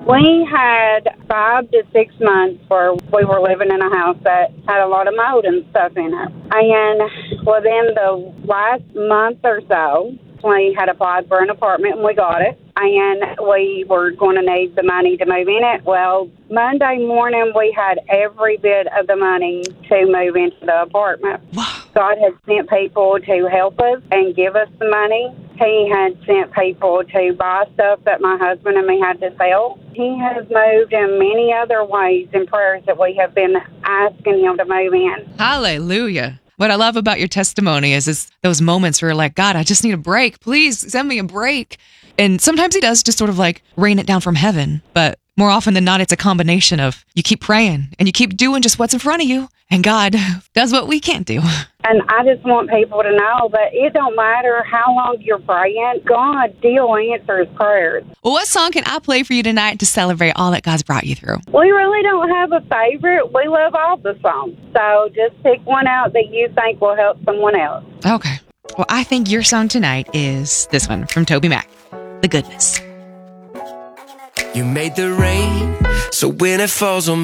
We had 5 to 6 months where we were living in a house that had a lot of mold and stuff in it. And within the last month or so, we had applied for an apartment and we got it. And we were going to need the money to move in it. Well, Monday morning, we had every bit of the money to move into the apartment. Wow. God had sent people to help us and give us the money. He had sent people to buy stuff that my husband and me had to sell. He has moved in many other ways and prayers that we have been asking him to move in. Hallelujah. What I love about your testimony is those moments where you're like, God, I just need a break. Please send me a break. And sometimes he does just sort of like rain it down from heaven. But more often than not, it's a combination of you keep praying and you keep doing just what's in front of you. And God does what we can't do. And I just want people to know that it don't matter how long you're praying, God still answers prayers. Well, what song can I play for you tonight to celebrate all that God's brought you through? We really don't have a favorite. We love all the songs. So just pick one out that you think will help someone else. Okay. Well, I think your song tonight is this one from Toby Mac, The Goodness. You made the rain, so when it falls on me,